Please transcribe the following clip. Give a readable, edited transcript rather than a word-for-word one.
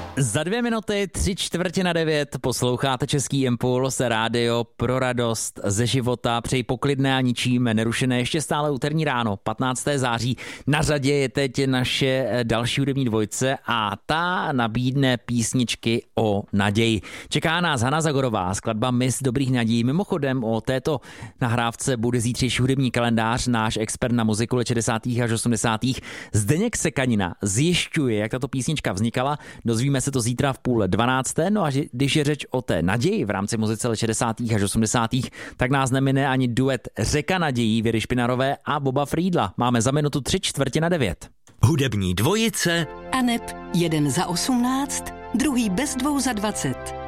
Za 2 minuty 8:45 posloucháte Český impuls, rádio pro radost ze života. Přeji poklidné a ničím nerušené ještě stále úterní ráno, 15. září. Na řadě je teď naše další hudební dvojce a ta nabídne písničky o naději. Čeká nás Hana Zagorová, skladba Miss dobrých nadějí. Mimochodem o této nahrávce bude zítřejší hudební kalendář. Náš expert na muziku let 60. až 80. Zdeněk Sekanina zjišťuje, jak tato písnička vznikala. Dozvíme se to zítra v 11:30. No a když je řeč o té naději v rámci muzice let 60. až 80., tak nás nemine ani duet Řeka nadějí Věry Špinarové a Boba Friedla. Máme za minutu 8:45. Hudební dvojice aneb jeden za 18, druhý bez 2 za 20.